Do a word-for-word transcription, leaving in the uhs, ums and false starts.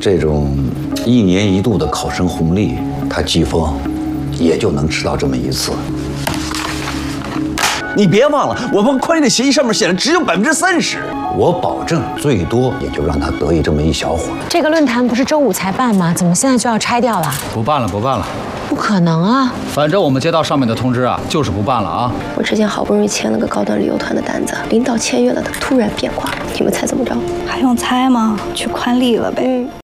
这种一年一度的考生红利，他季风也就能吃到这么一次。 你别忘了，我们宽利的协议上面写了只有百分之三十， 我保证最多也就让他得意这么一小会儿。 这个论坛不是周五才办吗？怎么现在就要拆掉了？ 不办了，不办了。 不可能啊！ 反正我们接到上面的通知啊，就是不办了啊。 我之前好不容易签了个高端旅游团的单子，领导签约了，他突然变卦，你们猜怎么着？ 还用猜吗？去宽利了呗。嗯